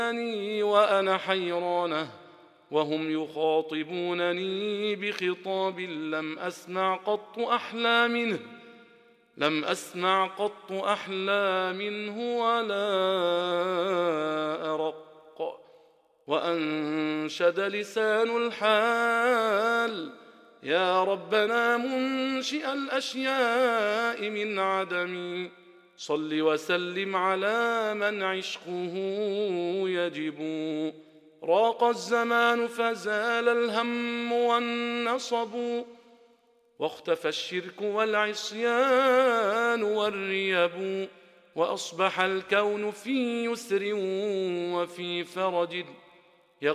وأنا حيرانه، وهم يخاطبونني بخطاب لم أسمع قط أحلى منه ولا أرق. وأنشد لسان الحال: يا ربنا منشئ الأشياء من عدم، صل وسلم على من عشقه يجب. راق الزمان فزال الهم والنصب، واختفى الشرك والعصيان والريب، وأصبح الكون في يسر وفي فرج،